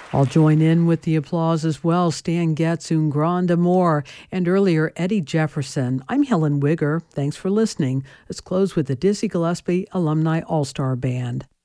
I'll join in with the applause as well. Stan Getz, Un Grand Amour, and earlier Eddie Jefferson. I'm Helen Wigger. Thanks for listening. Let's close with the Dizzy Gillespie Alumni All-Star Band.